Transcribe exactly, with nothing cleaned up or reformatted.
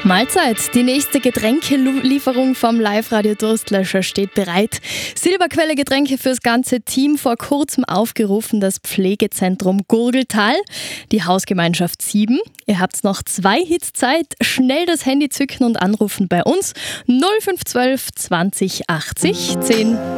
Mahlzeit, die nächste Getränkelieferung vom Live-Radio Durstlöscher steht bereit. Silberquelle Getränke fürs ganze Team, vor kurzem aufgerufen das Pflegezentrum Gurgeltal, die Hausgemeinschaft sieben. Ihr habt noch zwei Hits Zeit, schnell das Handy zücken und anrufen bei uns null fünf eins zwei zwanzig achtzig zehn.